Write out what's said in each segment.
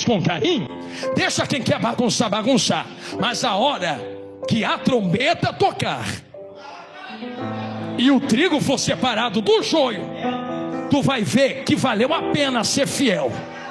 fez com carinho. Deixa quem quer bagunçar, bagunçar. Mas a hora que a trombeta tocar e o trigo for separado do joio, tu vai ver que valeu a pena ser fiel,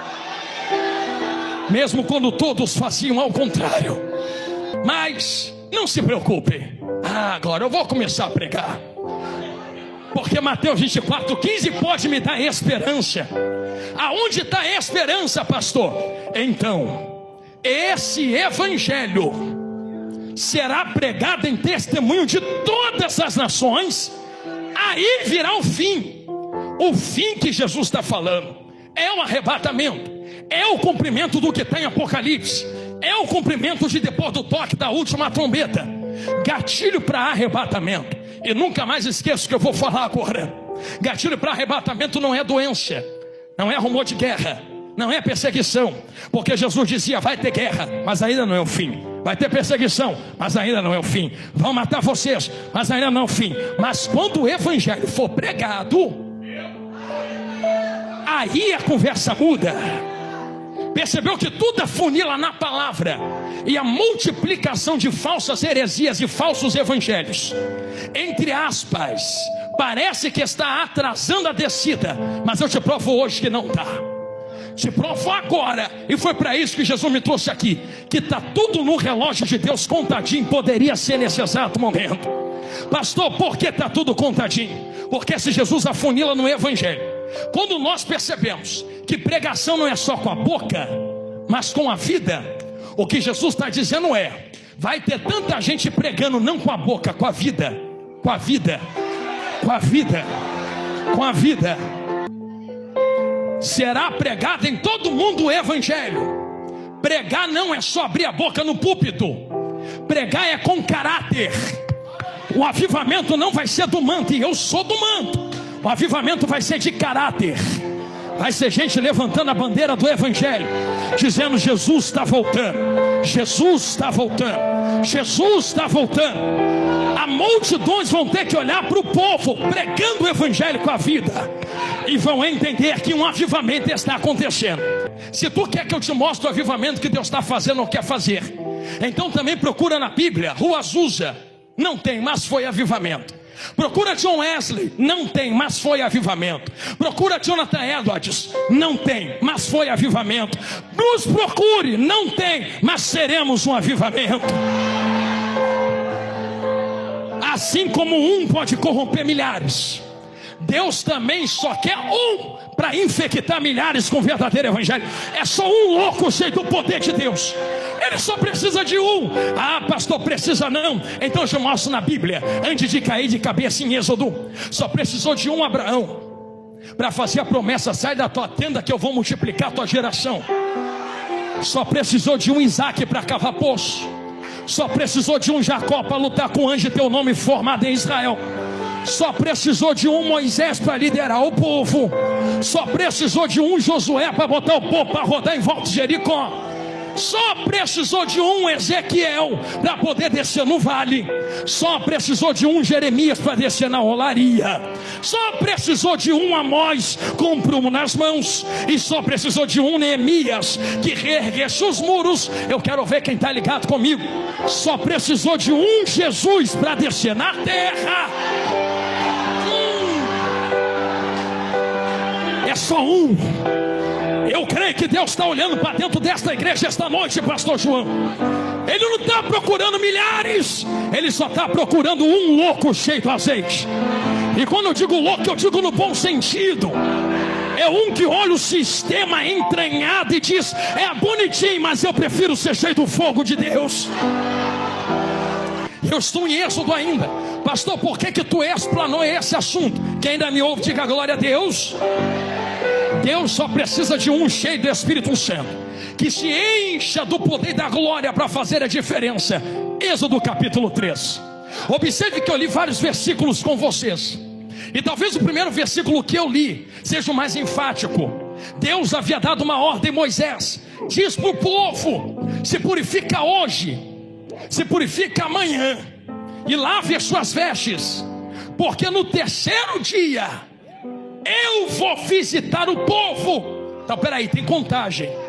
mesmo quando todos faziam ao contrário. Mas não se preocupe, agora eu vou começar a pregar, porque Mateus 24:15 pode me dar esperança. Aonde está a esperança, pastor? Então, esse evangelho será pregado em testemunho de todas as nações. Aí virá o fim. O fim que Jesus está falando é o arrebatamento, é o cumprimento do que está em Apocalipse, é o cumprimento de depois do toque da última trombeta. Gatilho para arrebatamento. E nunca mais esqueço o que eu vou falar agora. Gatilho para arrebatamento não é doença, não é rumor de guerra, não é perseguição. Porque Jesus dizia: vai ter guerra, mas ainda não é o fim. Vai ter perseguição, mas ainda não é o fim. Vão matar vocês, mas ainda não é o fim. Mas quando o evangelho for pregado, aí a conversa muda. Percebeu que tudo afunila na palavra. E a multiplicação de falsas heresias e falsos evangelhos, entre aspas, parece que está atrasando a descida. Mas eu te provo hoje que não está. Te provo agora. E foi para isso que Jesus me trouxe aqui. Que está tudo no relógio de Deus contadinho. Poderia ser nesse exato momento. Pastor, por que está tudo contadinho? Porque se Jesus afunila no evangelho, quando nós percebemos que pregação não é só com a boca, mas com a vida, o que Jesus está dizendo é: vai ter tanta gente pregando não com a boca, com a vida, com a vida, com a vida, com a vida. Será pregado em todo mundo o evangelho. Pregar não é só abrir a boca no púlpito. Pregar é com caráter. O avivamento não vai ser do manto, e eu sou do manto. O avivamento vai ser de caráter. Vai ser gente levantando a bandeira do evangelho, dizendo: Jesus está voltando, Jesus está voltando, Jesus está voltando. As multidões vão ter que olhar para o povo pregando o evangelho com a vida, e vão entender que um avivamento está acontecendo. Se tu quer que eu te mostre o avivamento que Deus está fazendo ou quer fazer, então também procura na Bíblia. Rua Azusa não tem, mas foi avivamento. Procura John Wesley, não tem, mas foi avivamento. Procura Jonathan Edwards, não tem, mas foi avivamento. Nos procure, não tem, mas seremos um avivamento. Assim como um pode corromper milhares, Deus também só quer um para infectar milhares com o verdadeiro evangelho. É só um louco cheio do poder de Deus. Ele só precisa de um. Ah, pastor, precisa não? Então eu te mostro na Bíblia. Antes de cair de cabeça em Êxodo, só precisou de um Abraão para fazer a promessa: sai da tua tenda que eu vou multiplicar a tua geração. Só precisou de um Isaac para cavar poço. Só precisou de um Jacó para lutar com o anjo e ter o nome formado em Israel. Só precisou de um Moisés para liderar o povo. Só precisou de um Josué para botar o povo para rodar em volta de Jericó. Só precisou de um Ezequiel para poder descer no vale. Só precisou de um Jeremias para descer na olaria. Só precisou de um Amós com um prumo nas mãos. E só precisou de um Neemias que reerguesse os muros. Eu quero ver quem está ligado comigo. Só precisou de um Jesus para descer na terra. É só um. Eu creio que Deus está olhando para dentro desta igreja esta noite, pastor João. Ele não está procurando milhares, ele só está procurando um louco cheio do azeite. E quando eu digo louco, eu digo no bom sentido. É um que olha o sistema entranhado e diz: é bonitinho, mas eu prefiro ser cheio do fogo de Deus. Eu estou em Êxodo ainda. Pastor, por que tu explanou esse assunto? Quem ainda me ouve, diga glória a Deus. Deus só precisa de um cheio do Espírito Santo, que se encha do poder e da glória para fazer a diferença. Êxodo capítulo 3. Observe que eu li vários versículos com vocês, e talvez o primeiro versículo que eu li seja o mais enfático. Deus havia dado uma ordem a Moisés: diz para o povo: se purifica hoje, se purifica amanhã, e lave as suas vestes, porque no terceiro dia eu vou visitar o povo. Então peraí, tem contagem.